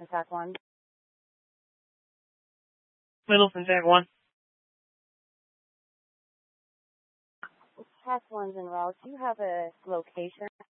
Middleton Tac 1. Middleton Tac 1. Tac 1's en route. Do you have a location?